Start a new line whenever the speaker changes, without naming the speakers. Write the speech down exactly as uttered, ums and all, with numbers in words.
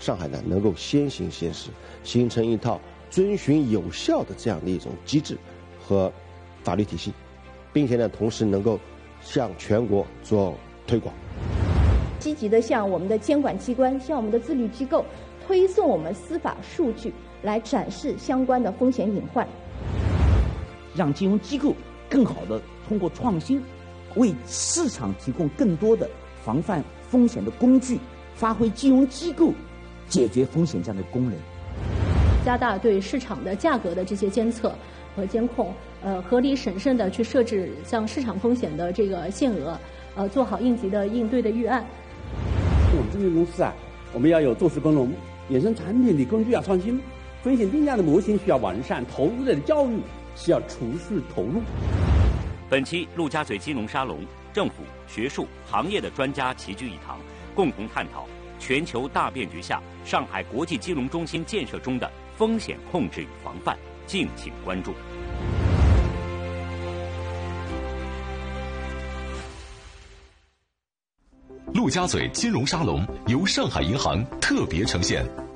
上海呢能够先行先试，形成一套遵循有效的这样的一种机制和法律体系，并且呢同时能够向全国做推广。
积极的向我们的监管机关、向我们的自律机构推送我们司法数据，来展示相关的风险隐患，
让金融机构更好的通过创新，为市场提供更多的防范风险的工具，发挥金融机构解决风险这样的功能。
加大对市场的价格的这些监测和监控，呃，合理审慎的去设置像市场风险的这个限额，呃，做好应急的应对的预案。
我们证券公司啊，我们要有做事耕耘，衍生产品的工具要创新，风险定价的模型需要完善，投资者的教育需要储蓄投入。
本期陆家嘴金融沙龙，政府、学术、行业的专家齐聚一堂，共同探讨全球大变局下上海国际金融中心建设中的风险控制与防范，敬请关注。
陆家嘴金融沙龙由上海银行特别呈现。